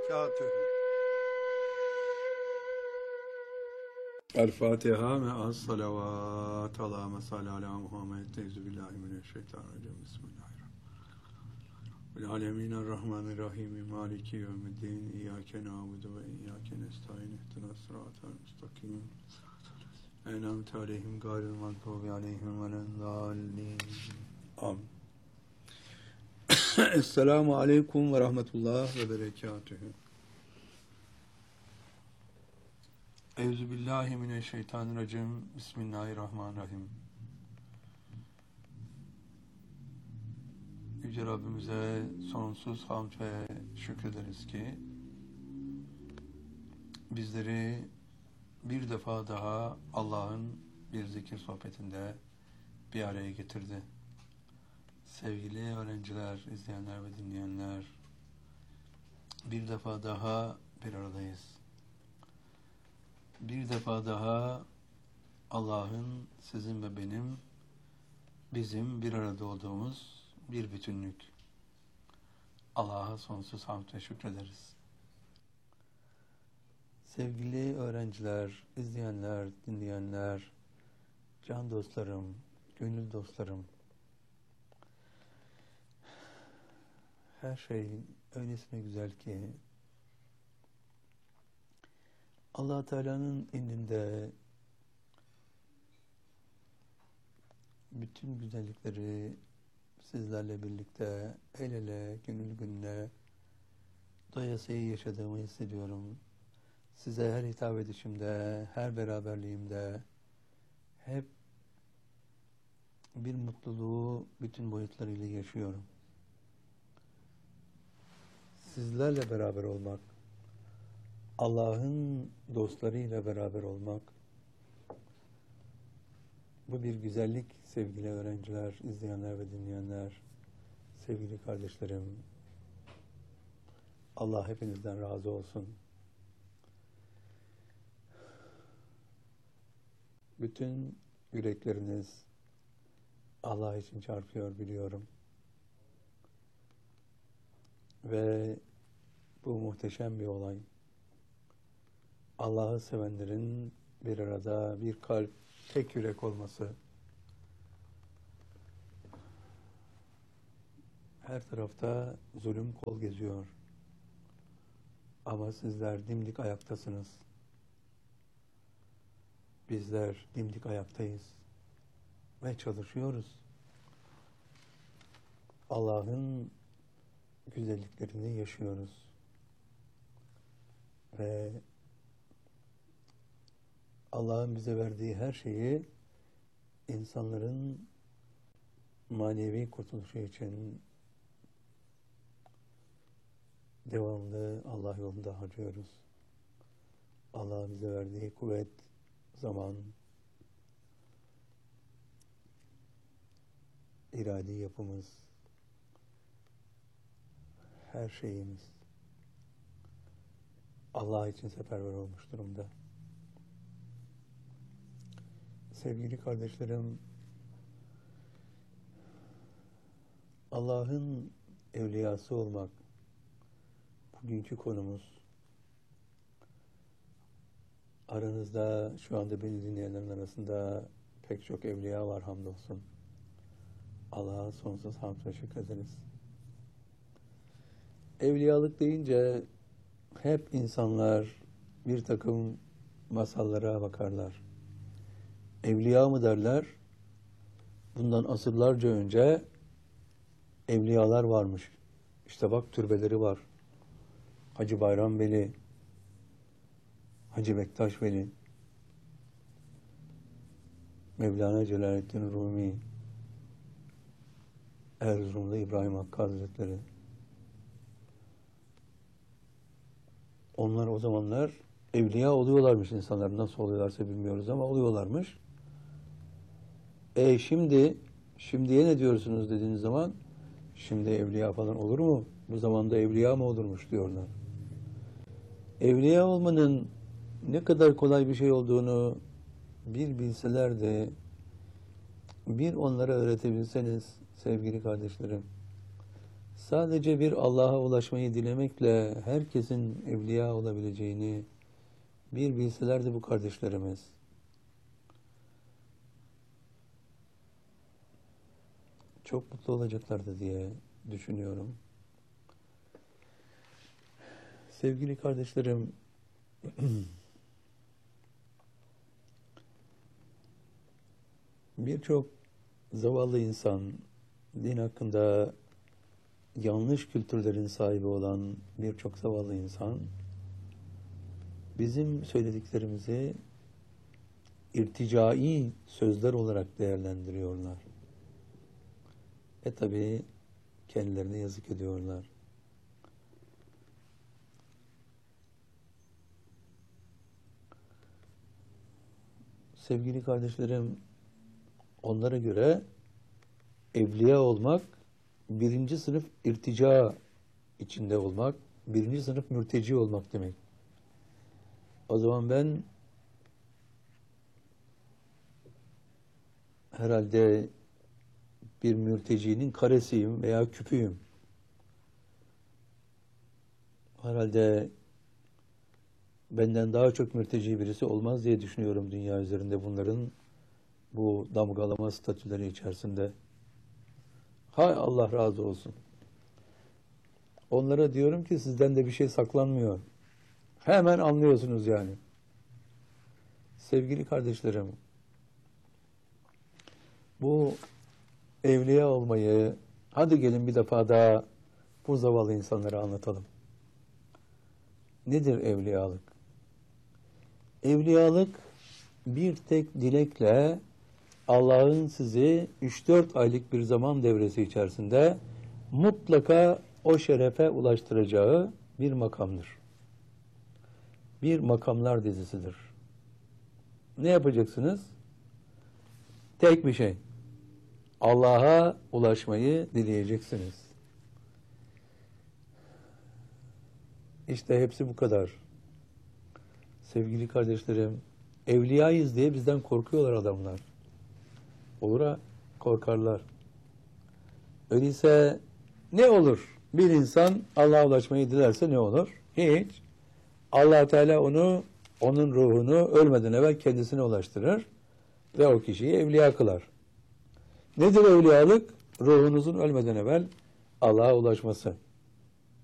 وبركاته. الفاتحة مع الصلوات. اللهم صل على محمد. أعوذ بالله من الشيطان الرجيم. بسم الله العالمين الرحمن الرحيم مالك يوم الدين. إياك نعبد وإياك نستعين. اهدنا الصراط المستقيم أنعمت عليهم غير المغضوب عليهم ولا الضالين. آمين. Esselamu Aleyküm ve Rahmetullah ve Berekatühü. Euzubillahimineşşeytanirracim. Bismillahirrahmanirrahim. Yüce Rabbimize sonsuz hamd ve şükrederiz ki bizleri bir defa daha Allah'ın bir zikir sohbetinde bir araya getirdi. Sevgili öğrenciler, izleyenler ve dinleyenler, bir defa daha bir aradayız. Bir defa daha Allah'ın sizin ve bizim bir arada olduğumuz bir bütünlük. Allah'a sonsuz hamd ve şükrederiz. Sevgili öğrenciler, izleyenler, dinleyenler, can dostlarım, gönül dostlarım, her şey öylesine güzel ki Allah Teala'nın indinde bütün güzellikleri sizlerle birlikte el ele, gönül gönüle doyasıya yaşadığımı hissediyorum. Size her hitap edişimde, her beraberliğimde hep bir mutluluğu bütün boyutlarıyla yaşıyorum. Sizlerle beraber olmak, Allah'ın dostlarıyla beraber olmak, bu bir güzellik sevgili öğrenciler, izleyenler ve dinleyenler, sevgili kardeşlerim. Allah hepinizden razı olsun. Bütün yürekleriniz Allah için çarpıyor biliyorum. Ve bu muhteşem bir olay. Allah'ı sevenlerin bir arada, bir kalp, tek yürek olması. Her tarafta zulüm kol geziyor. Ama sizler dimdik ayaktasınız. Bizler dimdik ayaktayız. Ve çalışıyoruz. Allah'ın güzelliklerini yaşıyoruz. Ve Allah'ın bize verdiği her şeyi insanların manevi kurtuluşu için devamlı Allah yolunda harcıyoruz. Allah bize verdiği kuvvet, zaman, iradi yapımız, her şeyimiz Allah için seferber olmuş durumda. Sevgili kardeşlerim, Allah'ın evliyası olmak bugünkü konumuz. Aranızda şu anda beni dinleyenlerin arasında pek çok evliya var hamdolsun. Allah'a sonsuz hamd ve şükrederiz. Evliyalık deyince hep insanlar bir takım masallara bakarlar. Evliya mı derler? Bundan asırlarca önce evliyalar varmış. İşte bak türbeleri var. Hacı Bayram Veli, Hacı Bektaş Veli, Mevlana Celaleddin Rumi, Erzurum'da İbrahim Hakkı Hazretleri. Onlar o zamanlar evliya oluyorlarmış insanlar. Nasıl oluyorlarsa bilmiyoruz ama oluyorlarmış. Şimdiye ne diyorsunuz dediğiniz zaman, şimdi evliya falan olur mu? Bu zamanda evliya mı olurmuş diyorlar. Evliya olmanın ne kadar kolay bir şey olduğunu bir bilselerdi, bir onlara öğretebilseniz sevgili kardeşlerim, Sadece bir Allah'a ulaşmayı dilemekle herkesin evliya olabileceğini bir bilselerdi bu kardeşlerimiz. Çok mutlu olacaklardı diye düşünüyorum. Sevgili kardeşlerim, birçok zavallı insan, din hakkında yanlış kültürlerin sahibi olan birçok zavallı insan, bizim söylediklerimizi irticai sözler olarak değerlendiriyorlar. Tabii kendilerine yazık ediyorlar. Sevgili kardeşlerim, onlara göre evliya olmak, birinci sınıf irtica içinde olmak, birinci sınıf mürteci olmak demek. O zaman ben herhalde bir mürtecinin karesiyim veya küpüyüm. Herhalde benden daha çok mürteci birisi olmaz diye düşünüyorum dünya üzerinde bunların bu damgalama statüleri içerisinde. Hay Allah razı olsun. Onlara diyorum ki sizden de bir şey saklanmıyor. Hemen anlıyorsunuz yani. Sevgili kardeşlerim, bu evliya olmayı, hadi gelin bir defa daha bu zavallı insanlara anlatalım. Nedir evliyalık? Evliyalık bir tek dilekle Allah'ın sizi 3-4 aylık bir zaman devresi içerisinde mutlaka o şerefe ulaştıracağı bir makamdır. Bir makamlar dizisidir. Ne yapacaksınız? Tek bir şey. Allah'a ulaşmayı dileyeceksiniz. İşte hepsi bu kadar. Sevgili kardeşlerim, evliyayız diye bizden korkuyorlar adamlar. Olur ha, korkarlar. Öyleyse ne olur? Bir insan Allah'a ulaşmayı dilerse ne olur? Hiç. Allah Teala onun ruhunu ölmeden evvel kendisine ulaştırır ve o kişiyi evliya kılar. Nedir evliyalık? Ruhunuzun ölmeden evvel Allah'a ulaşması.